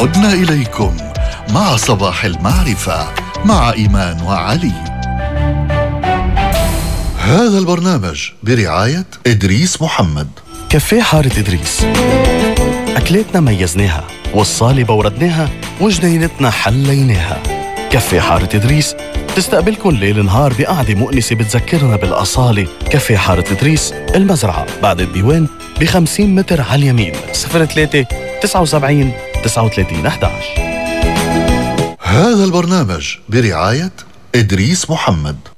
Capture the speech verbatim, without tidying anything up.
عدنا إليكم مع صباح المعرفة مع إيمان وعلي. هذا البرنامج برعاية إدريس محمد. كافيه حارة إدريس، أكلاتنا ميزناها والصالة بوردناها وجنينتنا حليناها. كافيه حارة إدريس تستقبلكن ليل نهار بقعدة مؤنسة بتذكرنا بالأصالة. كافيه حارة إدريس، المزرعة بعد الديوان بخمسين متر على اليمين. صفر ثلاثة تسعة وسبعين تسعة وثلاثين أحد عشر. هذا البرنامج برعاية إدريس محمد.